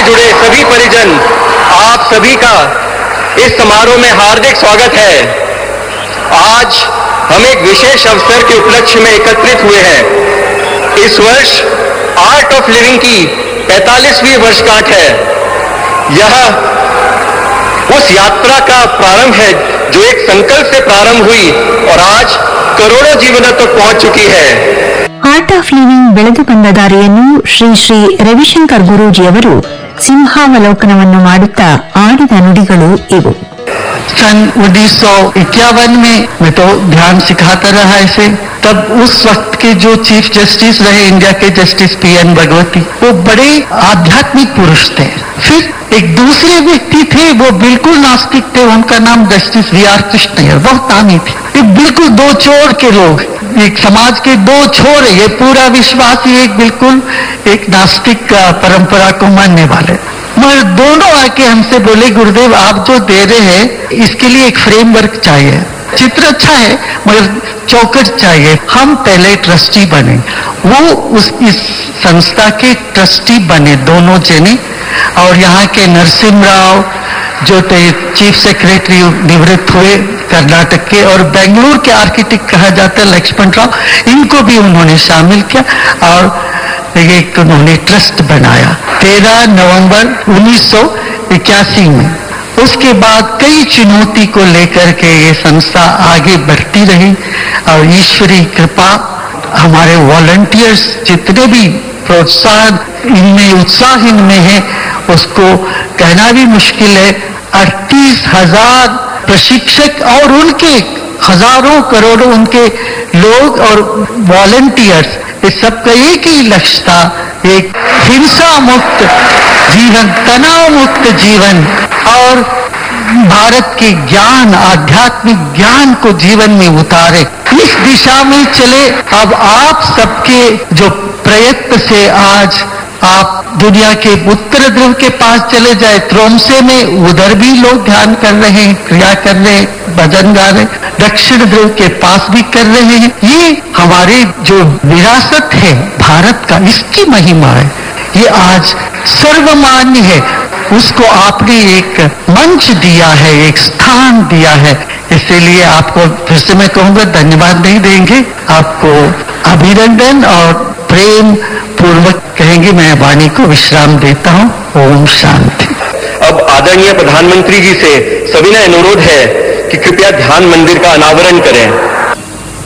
जुड़े सभी परिजन, आप सभी का इस समारोह में हार्दिक स्वागत है। आज हम एक विशेष अवसर के उपलक्ष्य में एकत्रित हुए हैं। इस वर्ष आर्ट ऑफ लिविंग की 45वीं वर्षगांठ है। यह उस यात्रा का प्रारंभ है जो एक संकल्प से प्रारंभ हुई और आज करोड़ों जीवनों तक पहुंच चुकी है। ಆರ್ಟ್ ಆಫ್ ಲಿವಿಂಗ್ ಬೆಳೆದು ಬಂದ ದಾರಿಯನ್ನು ಶ್ರೀ ರವಿಶಂಕರ್ ಗುರೂಜಿಯವರು ಸಿಂಹಾವಲೋಕನವನ್ನು ಮಾಡುತ್ತಾ ಆಡಿದ ನುಡಿಗಳು ಇವು. सन 1951 में मैं तो ध्यान सिखाता रहा ऐसे, तब उस वक्त के जो चीफ जस्टिस रहे इंडिया के, जस्टिस पीएन भगवती, वो बड़े आध्यात्मिक पुरुष थे। फिर एक दूसरे व्यक्ति थे, वो बिल्कुल नास्तिक थे, उनका नाम जस्टिस वी.आर. कृष्णय्यर, बहुत नामी थे। ये बिल्कुल दो छोर के लोग, एक समाज के दो छोर, ये पूरा विश्वासी, एक बिल्कुल एक नास्तिक परंपरा को मानने वाले। मगर दोनों आके हमसे बोले, गुरुदेव आप जो दे रहे हैं इसके लिए एक फ्रेमवर्क चाहिए। चित्र अच्छा है मगर चौकट चाहिए। हम पहले ट्रस्टी बने, वो इस संस्था के ट्रस्टी बने दोनों जने। और यहाँ के नरसिम्हा राव जो थे चीफ सेक्रेटरी निवृत्त हुए कर्नाटक के, और बेंगलुरु के आर्किटेक्ट कहा जाता है लक्ष्मण राव, इनको भी उन्होंने शामिल किया और एक उन्होंने ट्रस्ट बनाया 13 नवंबर 1981 में। उसके बाद कई चुनौती को लेकर के ये संस्था आगे बढ़ती रही और ईश्वरी कृपा, हमारे वॉलंटियर्स जितने भी प्रोत्साहन इनमें, उत्साह इनमें है, उसको कहना भी मुश्किल है। 38,000 प्रशिक्षक और उनके हजारों करोड़ों उनके लोग और वॉलंटियर्स, इस सबका एक ही लक्ष्य था, एक हिंसा मुक्त जीवन, तनाव मुक्त जीवन और भारत के ज्ञान, आध्यात्मिक ज्ञान को जीवन में उतारे। इस दिशा में चले। अब आप सबके जो प्रयत्न से आज आप दुनिया के उत्तर ध्रुव के पास चले जाए, त्रोमसे में, उधर भी लोग ध्यान कर रहे हैं, क्रिया कर रहे हैं, भजन गा रहे हैं, दक्षिण ध्रुव के पास भी कर रहे हैं। ये हमारे जो विरासत है भारत का, इसकी महिमा है। ये आज सर्वमान्य है, उसको आपने एक मंच दिया है, एक स्थान दिया है। इसीलिए आपको फिर से मैं कहूँगा, धन्यवाद नहीं देंगे, आपको अभिनंदन और प्रेम पूर्वक कहेंगे। मैं वाणी को विश्राम देता हूँ। ओम शांति। अब आदरणीय प्रधानमंत्री जी से सविनय अनुरोध है कि कृपया ध्यान मंदिर का अनावरण करें।